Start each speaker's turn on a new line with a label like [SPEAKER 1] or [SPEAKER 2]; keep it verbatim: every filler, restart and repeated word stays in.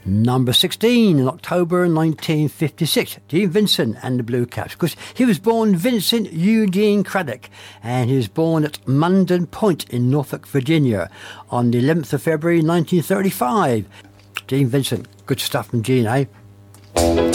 [SPEAKER 1] Number sixteen, in October nineteen fifty-six, Gene Vincent and the Blue Caps. Because he was born Vincent Eugene Craddock, and he was born at Munden Point in Norfolk, Virginia, on the eleventh of February nineteen thirty-five. Gene Vincent, good stuff from Gene, eh?